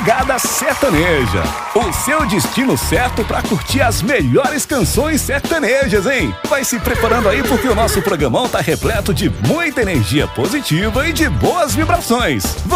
Pegada Sertaneja. O seu destino certo para curtir as melhores canções sertanejas, hein? Vai se preparando aí porque o nosso programão tá repleto de muita energia positiva e de boas vibrações.